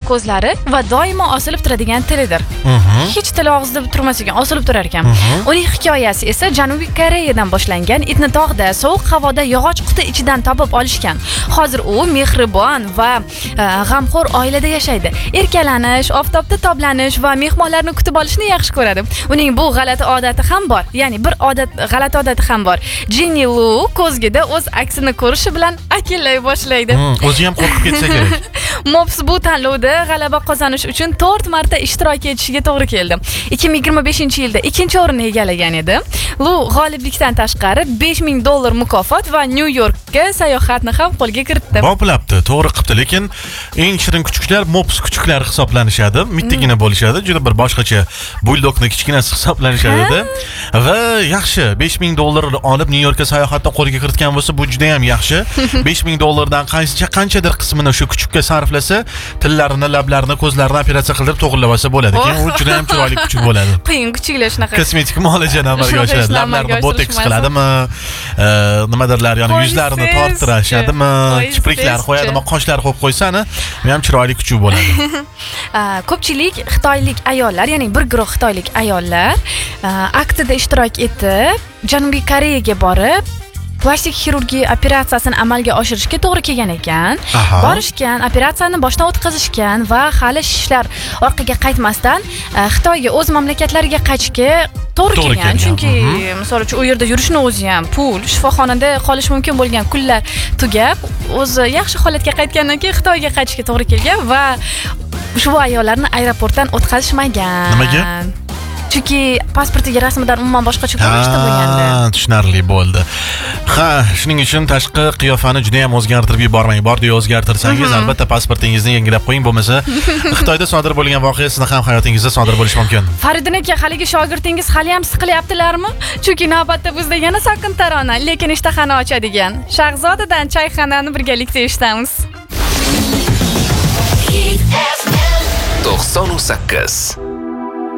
ko'zlari va doimo osilib turadigan tilidir. Hech tili og'zida turmas ekan, osilib turar ekan. Uning hikoyasi esa Janubiy Koreyadan boshlangan. Itni tog'da, sovuq havoda yog'och quti ichidan topib olishgan. Hozir u mehribon va g'amxo'r oilada yashaydi. Erkalanish, oftobda toblanish va mehmonlarni kutib olishni yaxshi ko'radi. Uning bu g'alati odati ham bor. Ya'ni bir g'alati odati ham bor. Jinni Lu ko'zgida o'z aksini ko'rishi bilan akillay boshlaydi. O'zi ham qo'rqib ketsa kerak. Mops bu tanlovda g'alaba qozonish uchun 4 marta ishtirok etishiga to'g'ri keldi. 2025-yilda ikkinchi o'rinni egallagan edi. Lu g'oliblikdan tashqari $5000 mukofot va New Yorkka sayohatni ham qo'lga kiritdi. Boplabdi, to'g'ri qilibdi, lekin eng shirin kuchuklar Mops kuchuklari hisoblanishadi. Mittagina bo'lishadi, juda bir boshqacha buldogni kichkinasi hisoblanishadi va yaxshi $5000 olib New Yorkka sayohatni qo'lga kiritgan bo'lsa, bu juda ham yaxshi. $5000 dan qanchadir qismini shu kuchukka sarflasa, tillarini, lablarini, ko'zlarini operatsiya qildirib to'g'irlab olsa bo'ladi. Keyin u juda ham chiroyli kuchuk bo'ladi. Qiyin kuchuklar shunaqa. Kosmetik muolajani amalga oshiradi. Lablarini botoks qiladimi? Nimadirlar, ya'ni yuzlarini torttirishadimi? Kipriklar qo'yadimi? Qoshlar qo'yib qo'ysani, u ham chiroyli kuchuk bo'ladi. Ko'pchilik xitoylik ayollar, ya'ni bir guruh xitoylik ayollar aktida ishtirok etib, Janubiy Koreyaga borib plastik xirurgiya operatsiyasini amalga oshirishga to'g'ri kelgan ekan. Borishgan, operatsiyani boshdan o'tkazishgan va hali shishlar orqaga qaytmasdan Xitoyga o'z mamlakatlariga qaytishga to'g'ri kelgan. Chunki misol uchun u yerda yurishni o'zi ham pul, shifoxonada qolish mumkin bo'lgan kunlar tugab, o'zi yaxshi holatga qaytgandan keyin Xitoyga qaytishga to'g'ri kelgan va ushbu ayollarni aeroportdan o'tkazishmagan. Nimaga? Chunki pasportiga rasmidan umuman boshqacha ko'rinishda bo'lganda. Tushunarli bo'ldi. Shuning uchun tashqi qiyofani juda ham o'zgartirib yubormang. Borda o'zgartirsangiz, albatta pasportingizni yangilab qo'ying, bo'lmasa Xitoyda sodir bo'lgan voqea sizni ham hayotingizda sodir bo'lishi mumkin. Faridun aka, haligi shogirdingiz hali ham siqilyaptilarmi? Chunki navbatda bizda yana salqin tarona, lekin ishtahani ochadigan Shahzodadan Chayxonani birgalikda eshitamiz. 98